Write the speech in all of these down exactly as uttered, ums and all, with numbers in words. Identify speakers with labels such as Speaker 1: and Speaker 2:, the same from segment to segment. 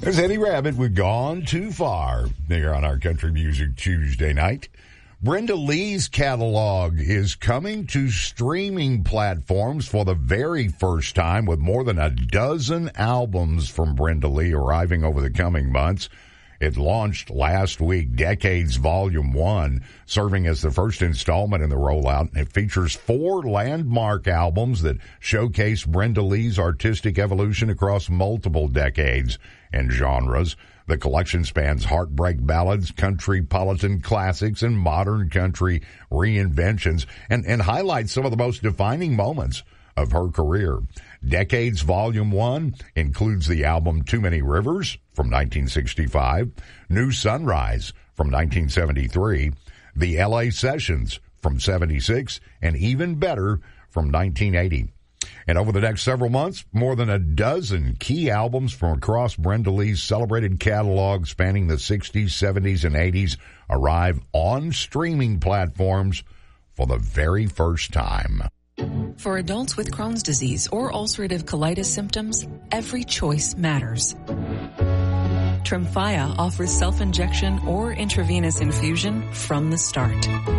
Speaker 1: There's Eddie Rabbit with Gone Too Far here on our Country Music Tuesday night. Brenda Lee's catalog is coming to streaming platforms for the very first time, with more than a dozen albums from Brenda Lee arriving over the coming months. It launched last week, Decades Volume one, serving as the first installment in the rollout. It features four landmark albums that showcase Brenda Lee's artistic evolution across multiple decades and genres. The collection spans heartbreak ballads, country-politan classics, and modern country reinventions, and, and highlights some of the most defining moments of her career. Decades Volume one includes the album Too Many Rivers from nineteen sixty-five, New Sunrise from nineteen seventy-three, The L A Sessions from seventy-six, and Even Better from nineteen eighty. And over the next several months, more than a dozen key albums from across Brenda Lee's celebrated catalog spanning the sixties, seventies, and eighties arrive on streaming platforms for the very first time.
Speaker 2: For adults with Crohn's disease or ulcerative colitis symptoms, every choice matters. Tremfya offers self-injection or intravenous infusion from the start.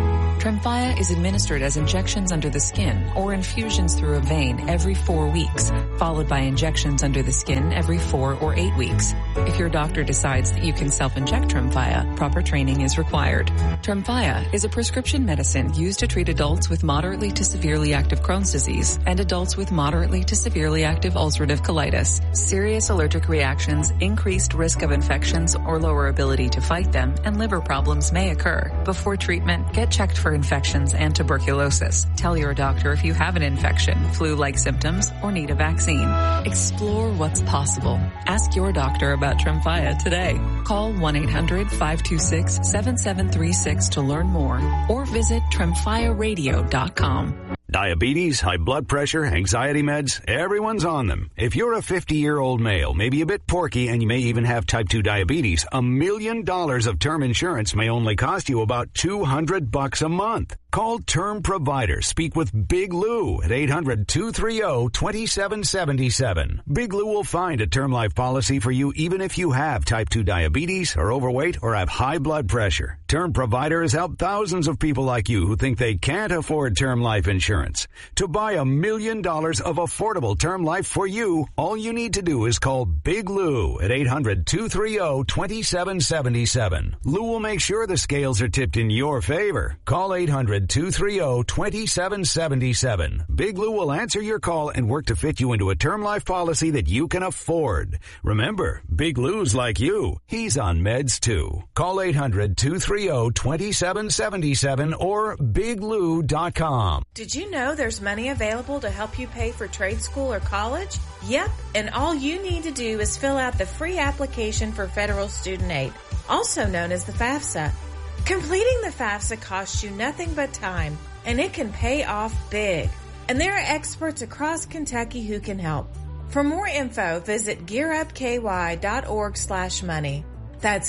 Speaker 2: Tremfya is administered as injections under the skin or infusions through a vein every four weeks, followed by injections under the skin every four or eight weeks. If your doctor decides that you can self-inject Tremfya, proper training is required. Tremfya is a prescription medicine used to treat adults with moderately to severely active Crohn's disease and adults with moderately to severely active ulcerative colitis. Serious allergic reactions, increased risk of infections or lower ability to fight them, and liver problems may occur. Before treatment, get checked for infections and tuberculosis. Tell your doctor if you have an infection, flu-like symptoms, or need a vaccine. Explore what's possible. Ask your doctor about Tremfya today. Call one eight hundred five two six seven seven three six to learn more, or visit tremfya radio dot com.
Speaker 3: Diabetes, high blood pressure, anxiety meds, everyone's on them. If you're a fifty-year-old male, maybe a bit porky, and you may even have type two diabetes, a million dollars of term insurance may only cost you about two hundred bucks a month. Call Term Provider. Speak with Big Lou at eight hundred two three zero two seven seven seven. Big Lou will find a term life policy for you even if you have type two diabetes, are overweight, or have high blood pressure. Term Provider has helped thousands of people like you who think they can't afford term life insurance. To buy a million dollars of affordable term life for you, all you need to do is call Big Lou at eight hundred two three zero two seven seven seven. Lou will make sure the scales are tipped in your favor. Call eight hundred two three zero two seven seven seven. Big Lou will answer your call and work to fit you into a term life policy that you can afford. Remember, Big Lou's like you. He's on meds too. Call eight hundred two three zero two seven seven seven or big lou dot com.
Speaker 4: Did you know there's money available to help you pay for trade school or college? Yep, and all you need to do is fill out the free application for federal student aid, also known as the FAFSA. Completing the FAFSA costs you nothing but time, and it can pay off big. And there are experts across Kentucky who can help. For more info, visit gearupky.org slash money. That's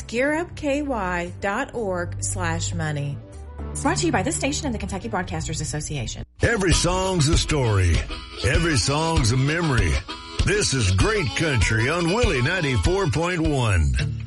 Speaker 4: gearupky.org slash money.
Speaker 5: Brought to you by this station and the Kentucky Broadcasters Association.
Speaker 6: Every song's a story. Every song's a memory. This is Great Country on Willie ninety-four point one.